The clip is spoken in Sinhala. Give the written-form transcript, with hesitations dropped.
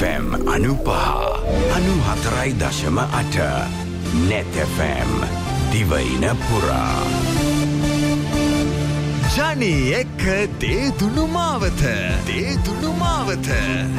FM 95.4.8 Net FM දිවයින පුරා ජනී එක්ක දේදුණු මාවත